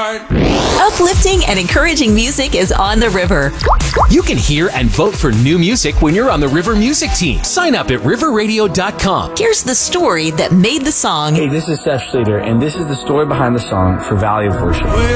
heart. Uplifting and encouraging music is on the river. You can hear and vote for new music when you're on the River Music Team. Sign up at riverradio.com. Here's the story that made the song. Hey, this is Seth Schrader, and this is the story behind the song for Valley of Worship. We